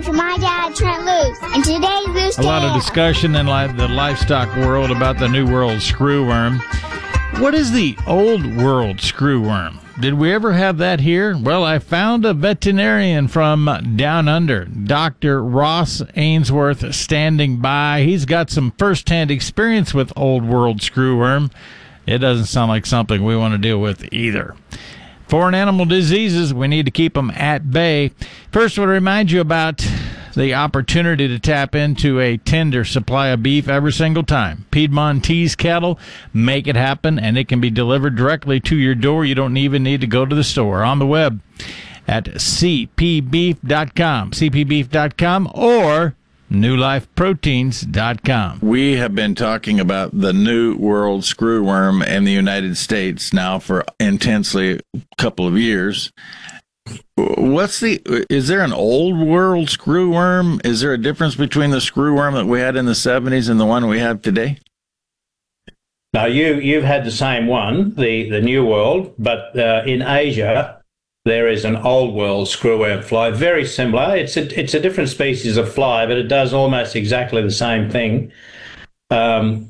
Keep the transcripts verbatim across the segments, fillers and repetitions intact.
from my dad, Trent Loos. And today's Loose A lot of discussion in li- the livestock world about the New World screwworm. What is the Old World screwworm? Did we ever have that here? Well, I found a veterinarian from down under, Doctor Ross Ainsworth, standing by. He's got some first-hand experience with Old World screwworm. It doesn't sound like something we want to deal with either. Foreign animal diseases, we need to keep them at bay. First, I want to remind you about the opportunity to tap into a tender supply of beef every single time. Piedmontese cattle make it happen, and it can be delivered directly to your door. You don't even need to go to the store. On the web at c p beef dot com, c p beef dot com, or new life proteins dot com. We have been talking about the New World screwworm in the United States now for intensely a couple of years. What's the, is there an Old World screwworm? Is there a difference between the screwworm that we had in the seventies and the one we have today? No, you, you've had the same one, the, the New World, but uh, in Asia, there is an Old World screwworm fly, very similar. It's a, it's a different species of fly, but it does almost exactly the same thing. Um,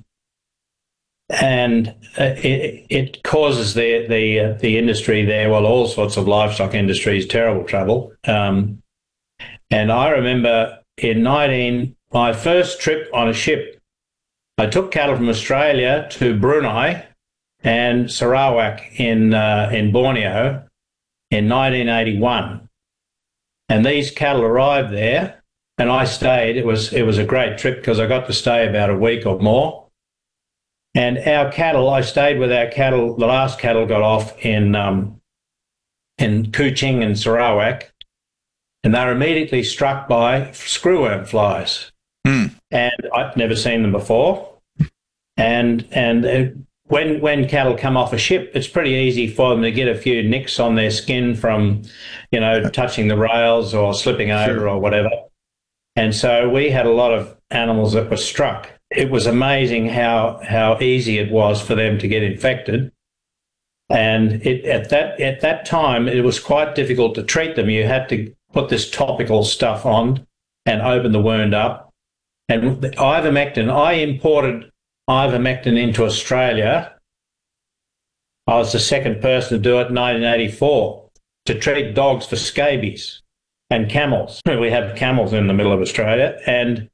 and uh, it, it causes the the uh, the industry there, well, all sorts of livestock industries, terrible trouble. Um, and I remember in nineteen, my first trip on a ship, I took cattle from Australia to Brunei and Sarawak in uh, in Borneo in nineteen eighty-one, and these cattle arrived there, and I stayed. It was it was a great trip because I got to stay about a week or more. And our cattle, I stayed with our cattle. The last cattle got off in um, in Kuching and Sarawak, and they were immediately struck by screwworm flies. Mm. And I'd never seen them before. And and it, when when cattle come off a ship, it's pretty easy for them to get a few nicks on their skin from, you know, touching the rails or slipping over sure. or whatever. And so we had a lot of animals that were struck. It was amazing how how easy it was for them to get infected. And it, at that at that time, it was quite difficult to treat them. You had to put this topical stuff on and open the wound up. And the ivermectin, I imported ivermectin into Australia. I was the second person to do it in nineteen eighty-four to treat dogs for scabies and camels. We have camels in the middle of Australia, and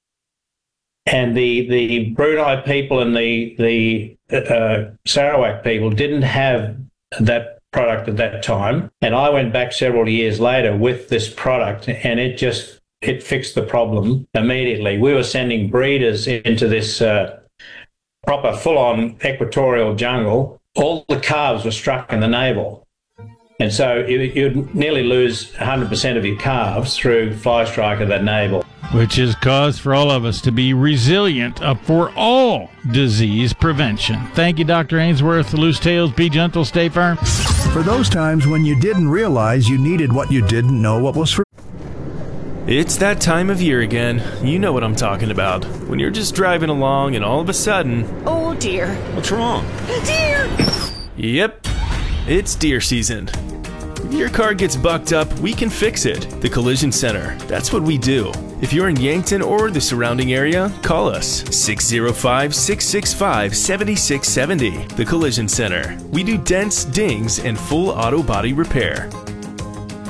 and the the Brunei people and the the uh, Sarawak people didn't have that product at that time. And I went back several years later with this product, and it just it fixed the problem immediately. We were sending breeders into this uh, proper full-on equatorial jungle. All the calves were struck in the navel. And so you'd nearly lose one hundred percent of your calves through fly strike of that navel. Which is cause for all of us to be resilient uh, for all disease prevention. Thank you, Doctor Ainsworth. Loose Tails, be gentle, stay firm. For those times when you didn't realize you needed what you didn't know what was for. It's that time of year again. You know what I'm talking about. When you're just driving along and all of a sudden... Oh, dear. What's wrong? Deer! Yep. It's deer season. If your car gets bucked up, we can fix it. The Collision Center. That's what we do. If you're in Yankton or the surrounding area, call us six oh five, six six five, seven six seven oh. The Collision Center. We do dents, dings, and full auto body repair.